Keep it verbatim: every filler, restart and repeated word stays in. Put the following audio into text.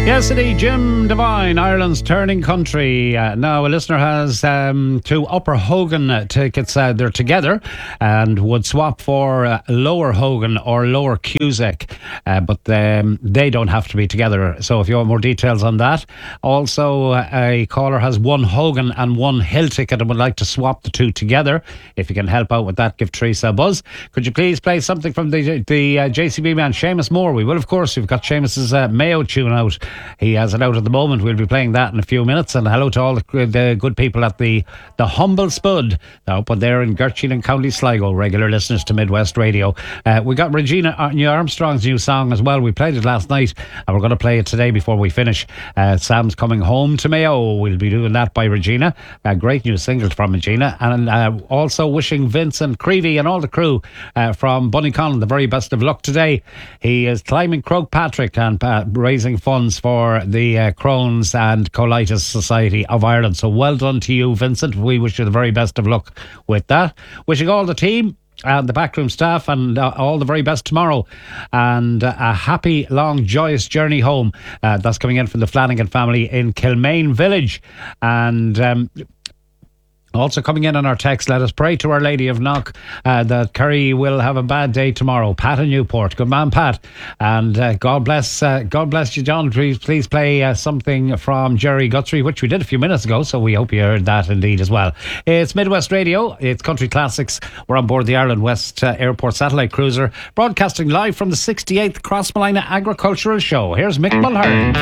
Yes, indeed, Jim Devine, Ireland's turning country. Uh, now, a listener has um, two Upper Hogan tickets. Uh, they're together and would swap for uh, Lower Hogan or Lower Cusack, uh, but um, they don't have to be together. So if you want more details on that. Also, uh, a caller has one Hogan and one Hill ticket and would like to swap the two together. If you can help out with that, give Teresa a buzz. Could you please play something from the, the uh, J C B man, Seamus Moore? We will, of course. We've got Seamus's uh, Mayo tune out. He has it out at the moment. We'll be playing that in a few minutes. And hello to all the, the good people at the, the Humble Spud up there in Gertrude and County Sligo, regular listeners to Midwest Radio. Uh, we got Regina Armstrong's new song as well. We played it last night and we're going to play it today before we finish. Uh, Sam's Coming Home to Mayo. We'll be doing that by Regina. A great new single from Regina. And uh, also wishing Vincent Creevy and all the crew uh, from Bunnyconn the very best of luck today. He is climbing Croagh Patrick and uh, raising funds for the uh, Crohn's and Colitis Society of Ireland. So well done to you, Vincent. We wish you the very best of luck with that. Wishing all the team and the backroom staff and uh, all the very best tomorrow, and uh, a happy, long, joyous journey home. Uh, that's coming in from the Flanagan family in Kilmaine Village. And um, also coming in on our text, let us pray to Our Lady of Knock uh, that Kerry will have a bad day tomorrow. Pat in Newport. Good man, Pat. And uh, God bless uh, God bless you, John. Please, please play uh, something from Jerry Guthrie, which we did a few minutes ago, so we hope you heard that indeed as well. It's Midwest Radio. It's Country Classics. We're on board the Ireland West uh, Airport satellite cruiser, broadcasting live from the sixty-eighth Crossmolina Agricultural Show. Here's Mick Mulhern.